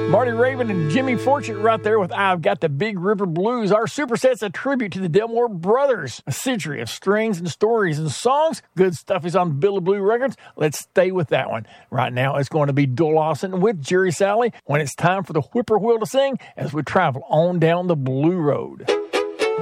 Marty Raven and Jimmy Fortune right there with I've Got the Big River Blues. Our superset's a tribute to the Delmore Brothers. A century of strings and stories and songs. Good stuff is on Billy Blue Records. Let's stay with that one. Right now, it's going to be Dual Lawson with Jerry Salley when it's time for the whippoorwill to sing as we travel on down the Blue Road.